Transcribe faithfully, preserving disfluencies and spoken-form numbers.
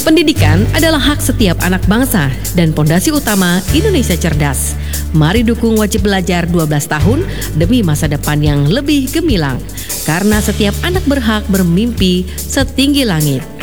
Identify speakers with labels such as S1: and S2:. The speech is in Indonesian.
S1: Pendidikan adalah hak setiap anak bangsa dan pondasi utama Indonesia cerdas. Mari dukung wajib belajar dua belas tahun demi masa depan yang lebih gemilang. Karena setiap anak berhak bermimpi setinggi langit.